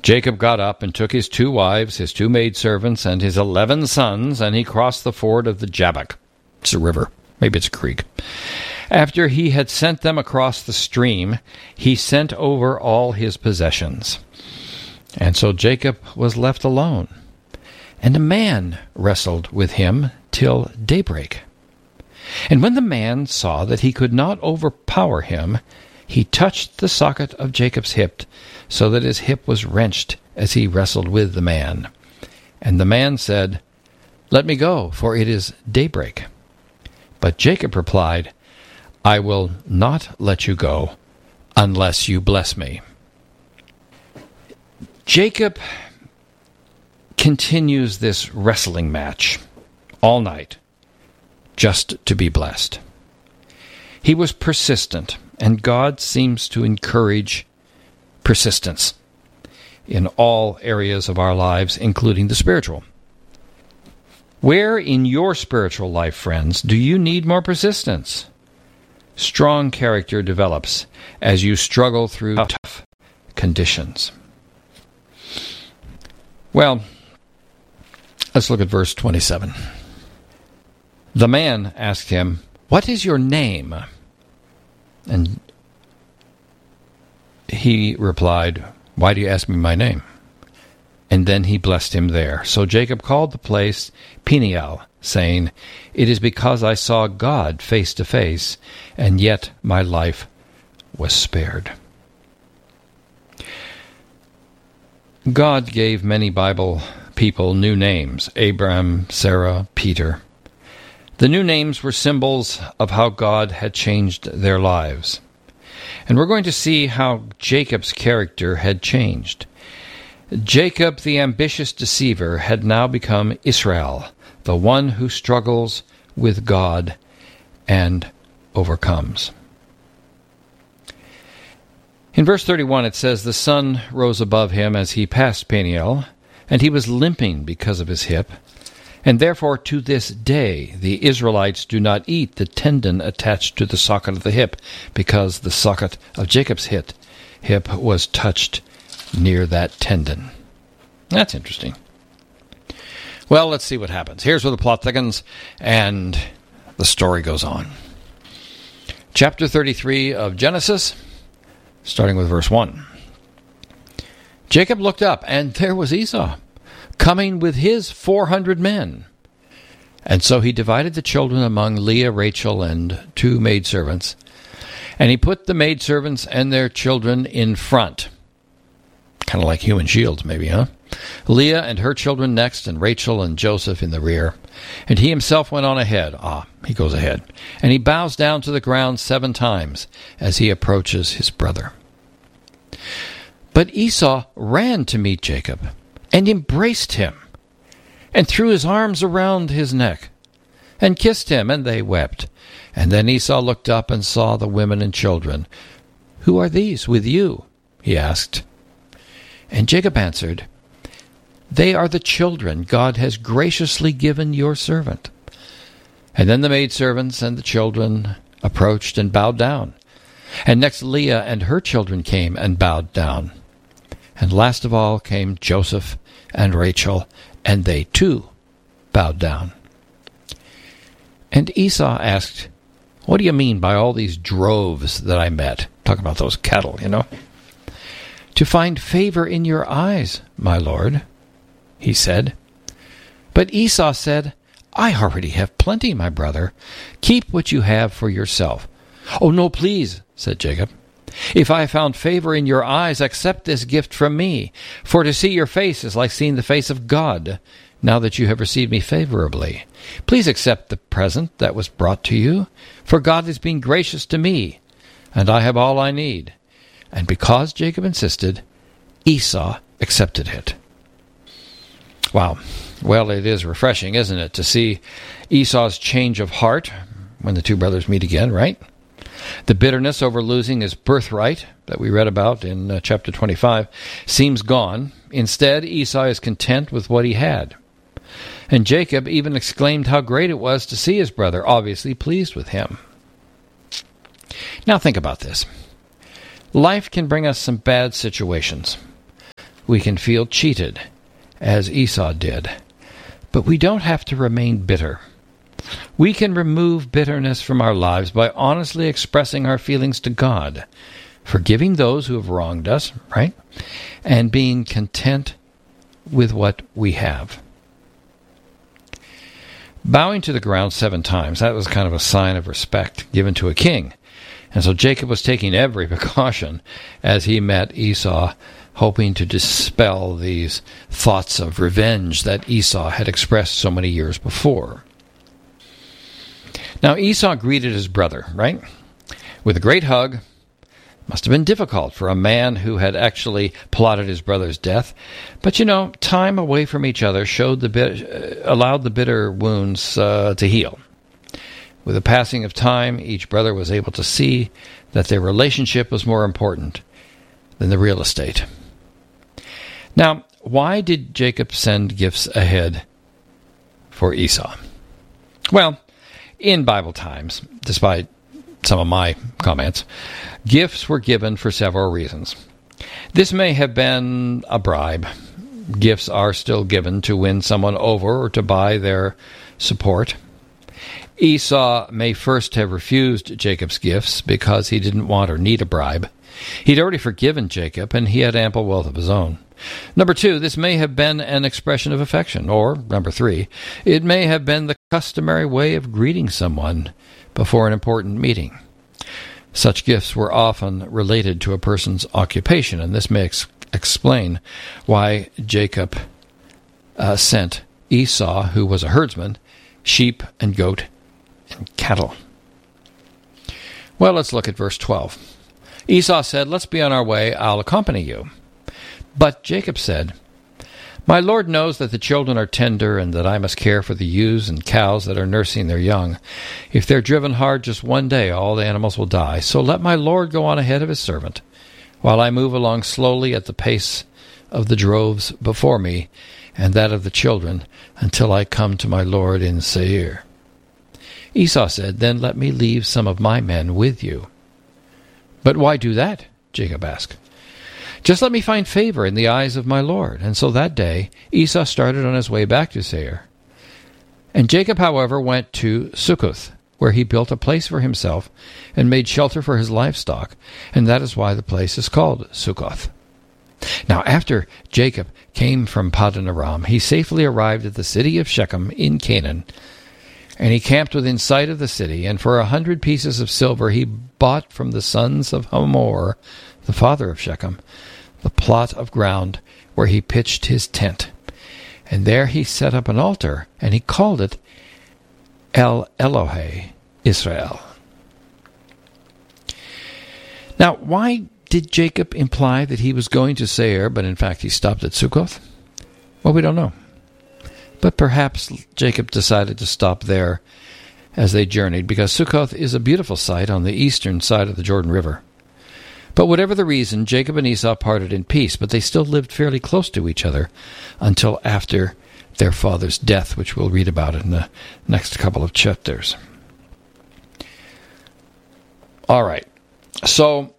Jacob got up and took his 2 wives, his 2 maidservants, and his 11 sons, and he crossed the ford of the Jabbok. It's a river. Maybe it's a creek. After he had sent them across the stream, he sent over all his possessions. And so Jacob was left alone, and a man wrestled with him till daybreak. And when the man saw that he could not overpower him, he touched the socket of Jacob's hip, so that his hip was wrenched as he wrestled with the man. And the man said, "Let me go, for it is daybreak." But Jacob replied, "I will not let you go unless you bless me." Jacob continues this wrestling match all night just to be blessed. He was persistent, and God seems to encourage persistence in all areas of our lives, including the spiritual. Where in your spiritual life, friends, do you need more persistence? Strong character develops as you struggle through tough conditions. Well, let's look at verse 27. The man asked him, "What is your name?" And he replied, "Why do you ask me my name?" And then he blessed him there. So Jacob called the place Peniel, saying, "It is because I saw God face to face, and yet my life was spared." God gave many Bible people new names: Abraham, Sarah, Peter. The new names were symbols of how God had changed their lives. And we're going to see how Jacob's character had changed. Jacob, the ambitious deceiver, had now become Israel, the one who struggles with God and overcomes. In verse 31 it says, "The sun rose above him as he passed Peniel, and he was limping because of his hip. And therefore to this day the Israelites do not eat the tendon attached to the socket of the hip, because the socket of Jacob's hip was touched near that tendon." That's interesting. Well, let's see what happens. Here's where the plot thickens, and the story goes on. Chapter 33 of Genesis, starting with verse 1. Jacob looked up, and there was Esau, coming with his 400 men. And so he divided the children among Leah, Rachel, and 2 maidservants. And he put the maidservants and their children in front. Kind of like human shields, maybe, huh? Leah and her children next, and Rachel and Joseph in the rear. And he himself went on ahead. He goes ahead. And he bows down to the ground 7 times as he approaches his brother. But Esau ran to meet Jacob and embraced him, and threw his arms around his neck, and kissed him, and they wept. And then Esau looked up and saw the women and children. "Who are these with you?" he asked. And Jacob answered, "They are the children God has graciously given your servant." And then the maidservants and the children approached and bowed down. And next Leah and her children came and bowed down. And last of all came Joseph and Rachel, and they too bowed down. And Esau asked, "What do you mean by all these droves that I met?" Talking about those cattle, you know. "To find favor in your eyes, my lord," he said. But Esau said, "I already have plenty, my brother. Keep what you have for yourself." "Oh, no, please," said Jacob. "If I have found favor in your eyes, accept this gift from me. For to see your face is like seeing the face of God, now that you have received me favorably. Please accept the present that was brought to you, for God is being gracious to me, and I have all I need." And because Jacob insisted, Esau accepted it. Wow. Well, it is refreshing, isn't it, to see Esau's change of heart when the 2 brothers meet again, right? The bitterness over losing his birthright that we read about in chapter 25 seems gone. Instead, Esau is content with what he had. And Jacob even exclaimed how great it was to see his brother, obviously pleased with him. Now think about this. Life can bring us some bad situations. we can feel cheated, as Esau did. But we don't have to remain bitter. We can remove bitterness from our lives by honestly expressing our feelings to God, forgiving those who have wronged us, right? And being content with what we have. Bowing to the ground 7 times, that was kind of a sign of respect given to a king. And so Jacob was taking every precaution as he met Esau, hoping to dispel these thoughts of revenge that Esau had expressed so many years before. Now Esau greeted his brother, right? With a great hug. Must have been difficult for a man who had actually plotted his brother's death. But, time away from each other allowed the bitter wounds to heal. With the passing of time, each brother was able to see that their relationship was more important than the real estate. Now, why did Jacob send gifts ahead for Esau? Well, in Bible times, despite some of my comments, gifts were given for several reasons. This may have been a bribe. Gifts are still given to win someone over or to buy their support. Esau may first have refused Jacob's gifts because he didn't want or need a bribe. He'd already forgiven Jacob, and he had ample wealth of his own. Number 2, this may have been an expression of affection. Or, number 3, it may have been the customary way of greeting someone before an important meeting. Such gifts were often related to a person's occupation, and this may explain why Jacob sent Esau, who was a herdsman, sheep and goat and cattle. Well, let's look at verse 12. Esau said, "Let's be on our way, I'll accompany you." But Jacob said, "My Lord knows that the children are tender and that I must care for the ewes and cows that are nursing their young. If they're driven hard just one day, all the animals will die. So let my Lord go on ahead of his servant, while I move along slowly at the pace of the droves before me and that of the children, until I come to my Lord in Seir." Esau said, "Then let me leave some of my men with you." "But why do that?" Jacob asked. "Just let me find favor in the eyes of my Lord." And so that day Esau started on his way back to Seir. And Jacob, however, went to Succoth, where he built a place for himself and made shelter for his livestock, and that is why the place is called Succoth. Now after Jacob came from Paddan Aram, he safely arrived at the city of Shechem in Canaan, and he camped within sight of the city, and for 100 pieces of silver he bought from the sons of Hamor, the father of Shechem, the plot of ground where he pitched his tent. And there he set up an altar, and he called it El Elohe Israel. Now, why did Jacob imply that he was going to Seir, but in fact he stopped at Succoth? Well, we don't know. But perhaps Jacob decided to stop there as they journeyed, because Succoth is a beautiful site on the eastern side of the Jordan River. But whatever the reason, Jacob and Esau parted in peace, but they still lived fairly close to each other until after their father's death, which we'll read about in the next couple of chapters. All right, so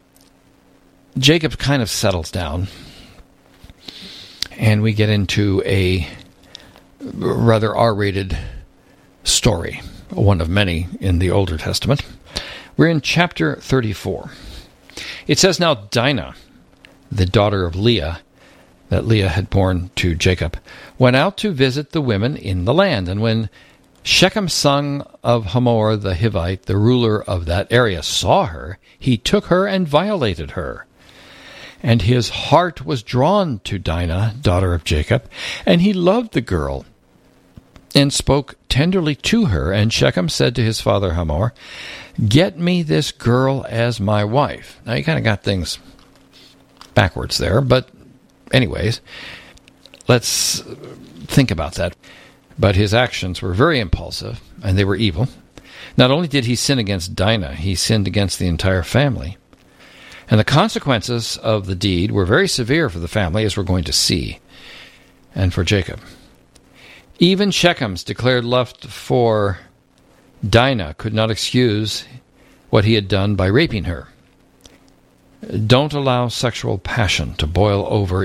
Jacob kind of settles down, and we get into a rather R-rated story, one of many in the Older Testament. We're in chapter 34. It says, "Now Dinah, the daughter of Leah, that Leah had borne to Jacob, went out to visit the women in the land. And when Shechem, son of Hamor the Hivite, the ruler of that area, saw her, he took her and violated her. And his heart was drawn to Dinah, daughter of Jacob, and he loved the girl and spoke tenderly to her. And Shechem said to his father Hamor, 'Get me this girl as my wife.'" Now, you kind of got things backwards there, but anyways, let's think about that. But his actions were very impulsive, and they were evil. Not only did he sin against Dinah, he sinned against the entire family. And the consequences of the deed were very severe for the family, as we're going to see, and for Jacob. Even Shechem's declared love for Dinah could not excuse what he had done by raping her. Don't allow sexual passion to boil over